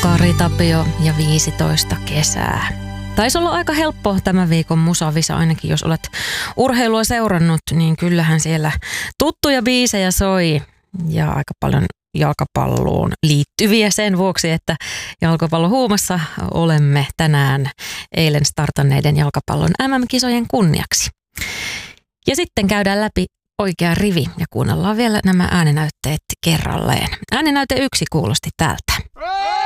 Kari Tapio ja 15 kesää. Taisi olla aika helppo tämän viikon musavisa, ainakin jos olet urheilua seurannut, niin kyllähän siellä tuttuja biisejä soi ja aika paljon jalkapalloon liittyviä sen vuoksi, että jalkapallohuumassa olemme tänään eilen startanneiden jalkapallon MM-kisojen kunniaksi. Ja sitten käydään läpi oikea rivi ja kuunnellaan vielä nämä ääninäytteet kerralleen. Ääninäyte 1 kuulosti tältä.